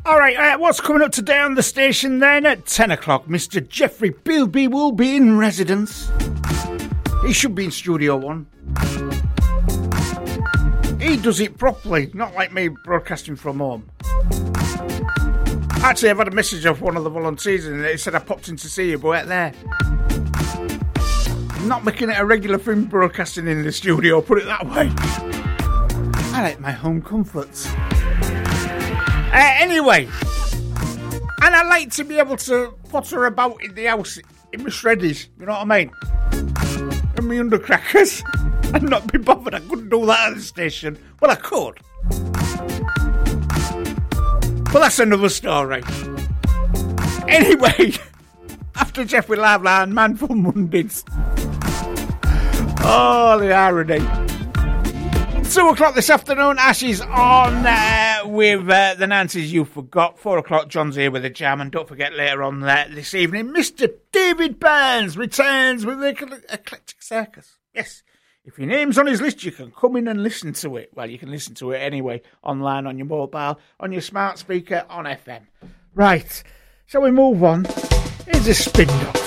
All right, what's coming up today on the station then? At 10 o'clock, Mr. Jeffrey Bilby will be in residence. He should be in Studio One. He does it properly, not like me broadcasting from home. Actually, I've had a message off one of the volunteers and it said I popped in to see you, but weren't there. I'm not making it a regular thing broadcasting in the studio, put it that way. I like my home comforts. Anyway, and I like to be able to potter about in the house in my shreddies, you know what I mean? And my undercrackers, and not be bothered. I couldn't do that at the station. Well, I could. But that's another story. Anyway, after Jeff with Live Line, Man for Mondays. Oh, the irony. 2 o'clock this afternoon, Ash is on with the Nancy's You Forgot. 4 o'clock, John's here with a jam. And don't forget later on this evening, Mr. David Burns returns with the Eclectic Circus. Yes, if your name's on his list, you can come in and listen to it. Well, you can listen to it anyway, online, on your mobile, on your smart speaker, on FM. Right, shall we move on? Here's a spin-off.